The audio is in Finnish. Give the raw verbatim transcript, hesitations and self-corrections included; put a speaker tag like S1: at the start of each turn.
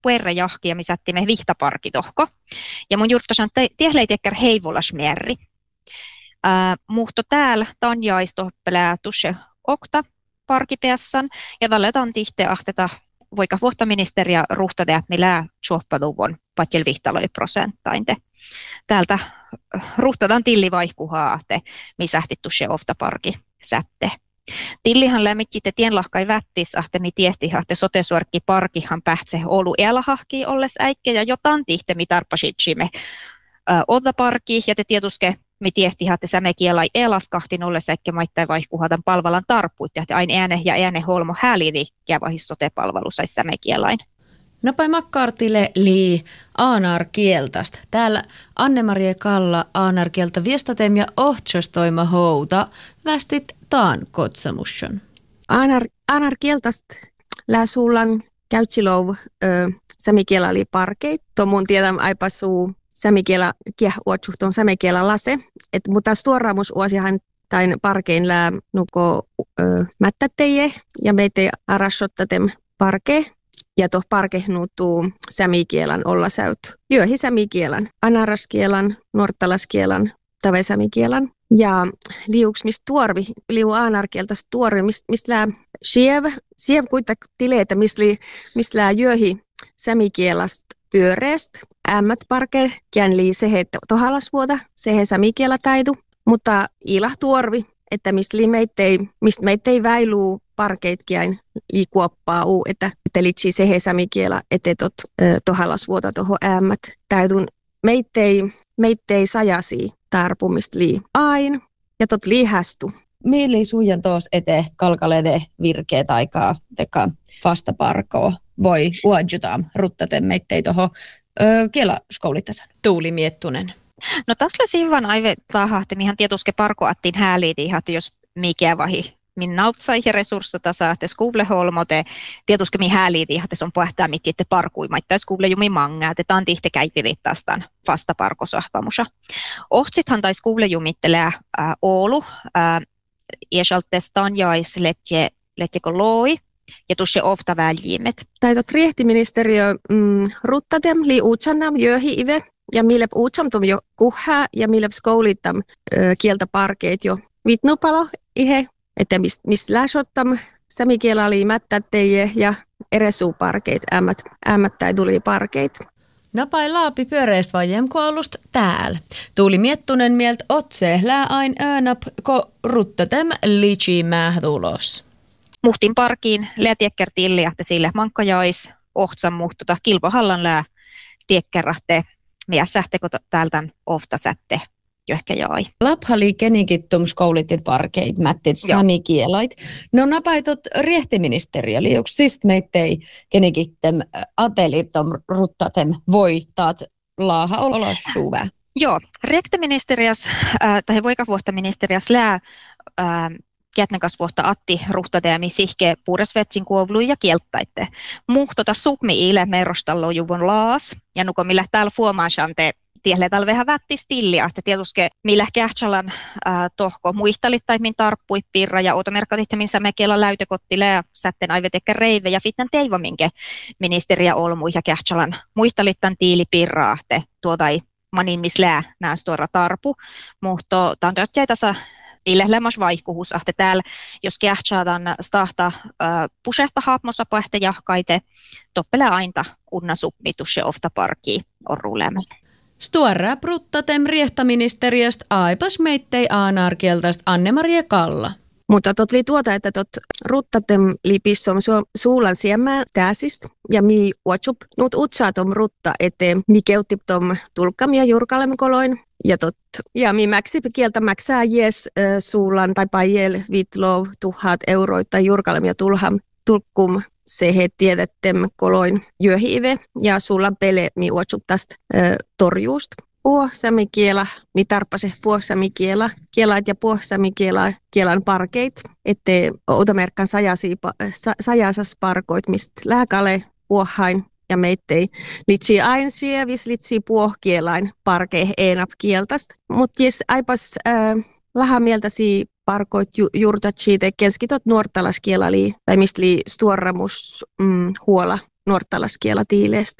S1: puerre jahkia, missä me vihtaparki tohko. Ja mun juurtasan tiehleitekkär heivolas mierri. Äh, muhto täällä tanjaistoppelää tusse okta parkipeassan ja talletaan tihte ahteta voika vuottaministeriä ruhtadea milää suoppaluvun patjel vihtaloi prosenttainte. Täältä ruhtataan tillivaihkuhaa ahte, misähti tusse ofta parki sätte. Tillihan lämmittitte tienlahkai vättis ahte mi tiehti ahte sotesuorkki parkihan pähtse olu elahahki olles äikke ja jotain tihte mi tarpasitsimme odda parki ja te tietuske mi tiehti ahte sämekielai elaskahtin olles äikke maittain vaihkuhatan palvelan tarppuit ja aina ääne ja ääne holmo hälivi kävahis sotepalvelu sais sämekielain.
S2: Napai makkaartille lii aanar-kieltast. Täällä Anne-Marie Kalla aanar-kieltä viestatem ja ohtsastoima houta västit taan kotsamusson.
S3: Aanar, aanar-kieltast lää suullan käytsilou sämikielä oli parkeit. Tuo mun tiedän aipasuu sämikielä kiehtuotsuhtoon sämikielä lase. Et, mutta stuoraamus uosihan tain parkein lää nuko mättäteje ja meitä arassottatem parke. Ja tuoh parkehnuutuu sämikielän olla säyt. Jöhi sämikielän, anaraskielän, norttalaskielän, tavesämikielän. Ja liuks mistä tuorvi, liu aanarkieltäs tuorvi, mistä mist lää siev, siev kuita tileitä, mistä mist lää jöhi sämikielästä pyöreästä. Ämmät parke, kään lii sehe tohalasvuota, sehe sämikielä taitu. Mutta ilah tuorvi, että mistä meittei, mist meittei väiluu parkeitkiain liikuoppaa uu, että että litsi sehe sämikielä, että tot tohalasvuota toho äämmät. Täytun meittei, meittei sajasi tarpumista lii ain ja tot liihästu.
S2: Mieli suijan tuos ete kalkalede virkeet aikaa teka vastaparkoa voi uadjutaan ruttaten meittei toho kielaskoulitasan. Tuuli Miettunen.
S1: No tässä sivan aive tahahti, mihan tietuske parkoattiin hääliiti, että jos mikä vahi min nautsaihin resurssota saatte skuuleholmote, tietuske mi hääliiti, että se on puhtaa mittiitte parkuimaittaa skuule jumi mangaa, että taan tihte käypivittastaan vasta parkosahvamusa. Ohtsithan tai skuule jumittelee äh, Oulu, äh, iäsaltestaan jais letje, letjeko loi, ja tuossa ofta väljimet.
S3: Täitä riehtiministeriö mm, ruttatem li uutsannam jöhi ive, ja mille uutsamtum jo kuhaa, ja mille skoulittam kieltä parkeet jo vitnupalo ihe, että mistä mist läsottam sämikielä oli mättäteje ja eresuuparkeit, ämmät, ämmättäi tuli parkeit.
S2: Napai laapi pyöreistä vajemkoulusta täällä. Tuuli Miettunen mieltä otsee lää ain öönap ko ruttatem lichi mähdulos.
S1: Muhtin parkiin lää tiekker tilli, että sille mankkajais ohtsam muhtuta kilpahallan lää tiekkerahte. Mies sähteko täältä ofta sätte johkä jäi.
S2: Laphali kenikittum skoulitit parkeit mättit samikielait. No napaitot riehtiministeriö, eli onko siis meittei kenikittem atelittom ruttatem voi taat laaha olas suvä?
S1: Joo, riehtiministeriös äh, tai voikavuottaministeriös lää äh, Kietnäkasvuotta Atti ruhtateemi sihke puuresvetsin kuovlu ja kielttaitte. Muhtota sukmi ile merostallo juvon laas. Ja nuko millä täällä fuomaasante tielle täällä vähän vätti stillia. Että tietuske millä kähtsalan äh, tohko muistalit tai min tarppui pirra ja automerkkatit missä me kiela läytekottilea sätten aivetekä reive ja fitnan teiva minkä ministeriä olmu ja kähtsalan muistalittan tiili pirraa. Tuota ei manin mislää nää tuora tarpu. Mutta tandratsjaitasa Ilehlemas vaihkuhus, että täällä, jos kähtsaataan stahta äh, pusehta haapmossa pähtä jahkaite, toppele ainta unna supmitus ja ofta parkii orruulemme.
S2: Stuorra bruttatem riehtaministeriöstä aipas meittei aanarkieltästä Anne-Marie Kalla.
S3: Mutta tot li tuota, että tot ruttatem li pissom su- suulan siemmään täsistä ja mi uotsup nuut utsaatom rutta eteen mi keuttiptom tulkam ja jurkalem koloin. Ja tot, ja mi mäksi kieltä mäksää jes äh, suulan tai pajel vitlo tuhat euroita jurkalem ja tulham tulkkum se he tiedettem koloin jöhive ja suulan pele mi uotsup tästä äh, torjuust. Puohsamikielä, mi tarppase puohsamikielä, kielaat ja puohsamikielä kielan parkeit, ettei otamerkkan sajasi, sa, sajasas parkoit, mistä lääkale puohain ja meittei litsi ain sievis litsi puohkielain parke enap kieltästä. Mutta jos aipas äh, lahamieltäsi parkoit ju, juurtat siitä keskitot nuortalaskielä tai mistä li stuorramus mm, huola nuortalaskiela tiileestä.